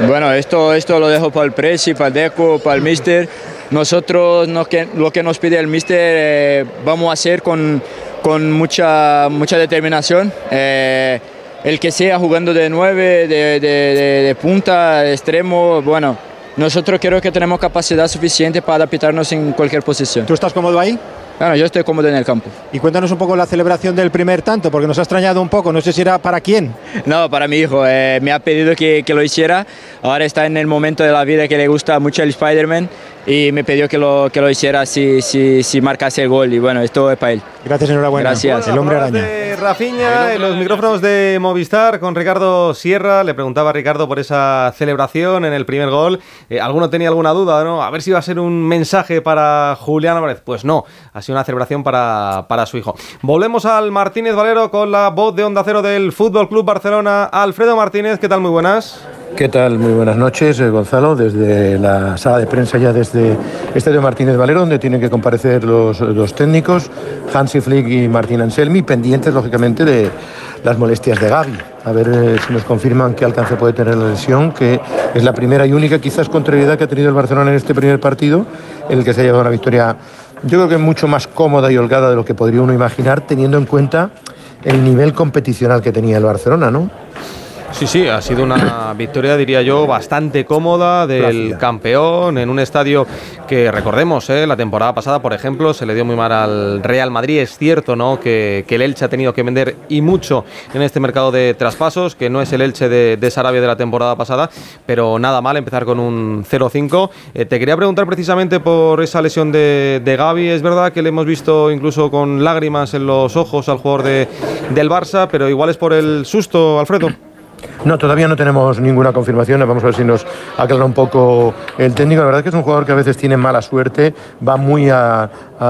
Bueno, esto lo dejo para el Presi, para el Deco, para el Mister. Nosotros lo que nos pide el Mister vamos a hacer con mucha determinación. El que sea jugando de 9, de punta, de extremo, bueno, nosotros creo que tenemos capacidad suficiente para adaptarnos en cualquier posición. ¿Tú estás cómodo ahí? Bueno, yo estoy cómodo en el campo. Y cuéntanos un poco la celebración del primer tanto, porque nos ha extrañado un poco, no sé si era para quién. No, para mi hijo, me ha pedido que lo hiciera, ahora está en el momento de la vida que le gusta mucho el Spider-Man y me pidió que lo hiciera si marcase el gol y bueno, esto es para él. Gracias, enhorabuena. Gracias. El hombre araña. De Rafinha, en los micrófonos de Movistar con Ricardo Sierra, le preguntaba a Ricardo por esa celebración en el primer gol. ¿Alguno tenía alguna duda, no? A ver si iba a ser un mensaje para Julián Álvarez. Pues no, ha sido una celebración para su hijo. Volvemos al Martínez Valero con la voz de Onda Cero del Fútbol Club Barcelona. Alfredo Martínez, ¿qué tal? Muy buenas. ¿Qué tal? Muy buenas noches, Gonzalo, desde la sala de prensa ya desde Estadio Martínez Valero, donde tienen que comparecer los técnicos, Hansi Flick y Martín Anselmi, pendientes, lógicamente, de las molestias de Gavi. A ver si nos confirman qué alcance puede tener la lesión, que es la primera y única, quizás, contrariedad que ha tenido el Barcelona en este primer partido, en el que se ha llevado una victoria, yo creo que mucho más cómoda y holgada de lo que podría uno imaginar, teniendo en cuenta el nivel competicional que tenía el Barcelona, ¿no? Sí, ha sido una victoria, diría yo, bastante cómoda del campeón en un estadio que, recordemos, la temporada pasada, por ejemplo, se le dio muy mal al Real Madrid. Es cierto, ¿no?, que el Elche ha tenido que vender y mucho en este mercado de traspasos, que no es el Elche de Sarabia de la temporada pasada, pero nada mal empezar con un 0-5. Te quería preguntar precisamente por esa lesión de Gavi. Es verdad que le hemos visto incluso con lágrimas en los ojos al jugador del Barça, pero igual es por el susto, Alfredo. No, todavía no tenemos ninguna confirmación. Vamos a ver si nos aclara un poco el técnico. La verdad es que es un jugador que a veces tiene mala suerte, va muy al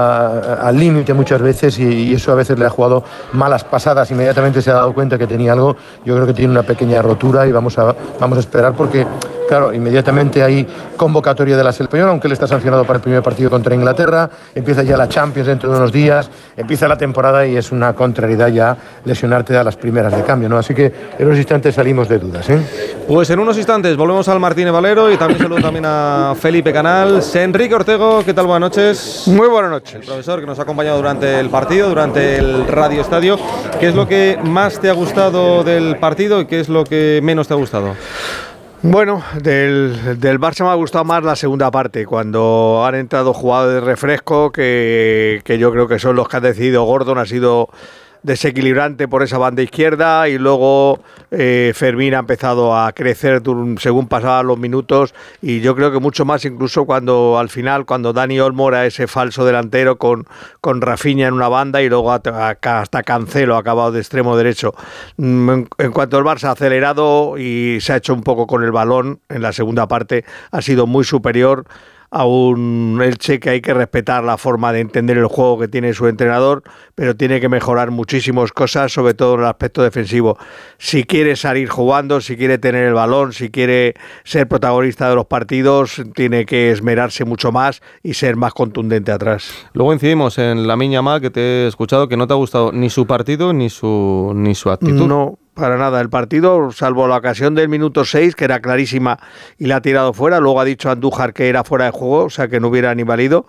límite muchas veces y eso a veces le ha jugado malas pasadas. Inmediatamente se ha dado cuenta que tenía algo. Yo creo que tiene una pequeña rotura y vamos a esperar porque, claro, inmediatamente hay convocatoria de la selección, aunque él está sancionado para el primer partido contra Inglaterra. Empieza ya la Champions dentro de unos días, empieza la temporada y es una contrariedad ya lesionarte a las primeras de cambio, ¿no? Así que en unos instantes salimos de dudas, ¿eh? Pues en unos instantes volvemos al Martínez Valero y también saludo también a Felipe Canal. Enrique Ortego, ¿qué tal? Buenas noches. Muy buenas noches. El profesor que nos ha acompañado durante el partido, durante el Radio Estadio. ¿Qué es lo que más te ha gustado del partido y qué es lo que menos te ha gustado? Bueno, del Barça me ha gustado más la segunda parte, cuando han entrado jugadores de refresco que yo creo que son los que han decidido. Gordon ha sido desequilibrante por esa banda izquierda y luego Fermín ha empezado a crecer según pasaban los minutos y yo creo que mucho más incluso cuando al final, cuando Dani Olmo era ese falso delantero con Rafinha en una banda y luego hasta Cancelo ha acabado de extremo derecho. En cuanto al Barça ha acelerado y se ha hecho un poco con el balón en la segunda parte, ha sido muy superior a un Elche que hay que respetar la forma de entender el juego que tiene su entrenador, pero tiene que mejorar muchísimas cosas, sobre todo en el aspecto defensivo. Si quiere salir jugando, si quiere tener el balón, si quiere ser protagonista de los partidos, tiene que esmerarse mucho más y ser más contundente atrás. Luego incidimos en Lamine Yamal, que te he escuchado que no te ha gustado ni su partido ni su actitud. No, para nada. El partido, salvo la ocasión del minuto 6, que era clarísima y la ha tirado fuera. Luego ha dicho Andújar que era fuera de juego, o sea que no hubiera ni valido.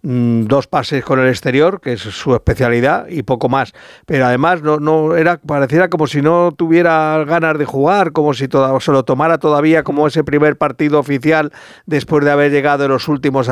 2 pases con el exterior, que es su especialidad, y poco más. Pero además pareciera como si no tuviera ganas de jugar, como si se lo tomara todavía como ese primer partido oficial después de haber llegado de los últimos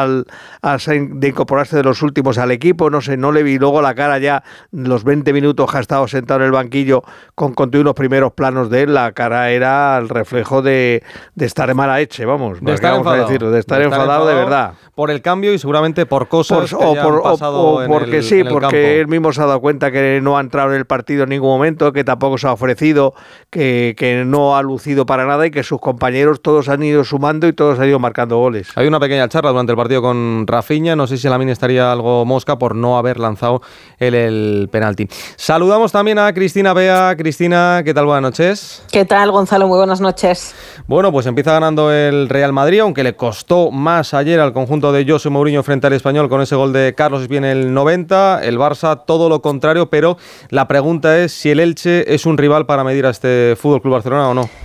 de incorporarse de los últimos al equipo. No sé, no le vi luego la cara ya los 20 minutos que ha estado sentado en el banquillo con los primeros planos de él. La cara era el reflejo de estar en mala leche, vamos. De estar enfadado. De estar enfadado de verdad. Por el cambio y seguramente por cosas que han pasado porque en el campo. Él mismo se ha dado cuenta que no ha entrado en el partido en ningún momento, que tampoco se ha ofrecido, que no ha lucido para nada y que sus compañeros todos han ido sumando y todos han ido marcando goles. Hay una pequeña charla durante el partido con Rafinha, no sé si Lamine estaría algo mosca por no haber lanzado el penalti. Saludamos también a Cristina Bea. Cristina, ¿qué tal? Buenas noches. ¿Qué tal, Gonzalo? Muy buenas noches. Bueno, pues empieza ganando el Real Madrid, aunque le costó más ayer al conjunto de José Mourinho frente al Español con ese gol de Carlos Espí en el 90. El Barça todo lo contrario, pero la pregunta es si el Elche es un rival para medir a este Fútbol Club Barcelona o no.